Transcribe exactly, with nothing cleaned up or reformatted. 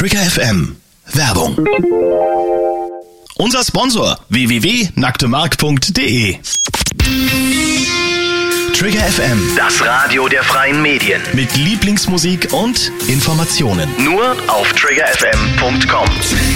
Trigger F M. Werbung. Unser Sponsor w w w punkt nacktemark punkt de. Trigger F M. Das Radio der freien Medien. Mit Lieblingsmusik und Informationen. Nur auf trigger f m punkt com.